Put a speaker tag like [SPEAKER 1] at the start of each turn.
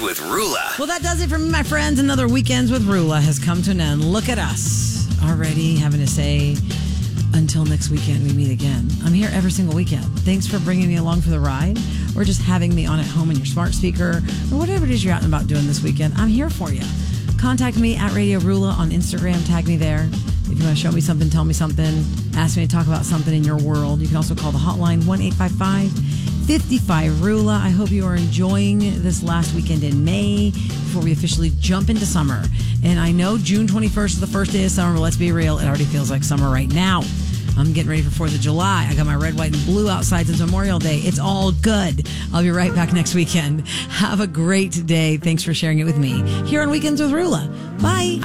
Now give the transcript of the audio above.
[SPEAKER 1] with Rula.
[SPEAKER 2] Well, that does it for me, my friends. Another Weekends with Rula has come to an end. Look at us already having to say until next weekend we meet again. I'm here every single weekend. Thanks for bringing me along for the ride or just having me on at home in your smart speaker or whatever it is you're out and about doing this weekend. I'm here for you. Contact me at Radio Rula on Instagram. Tag me there. If you want to show me something, tell me something, ask me to talk about something in your world, you can also call the hotline 1-855-55-RULA. I hope you are enjoying this last weekend in May before we officially jump into summer. And I know June 21st is the first day of summer, but let's be real, it already feels like summer right now. I'm getting ready for 4th of July. I got my red, white, and blue outside since Memorial Day. It's all good. I'll be right back next weekend. Have a great day. Thanks for sharing it with me here on Weekends with Rula. Bye.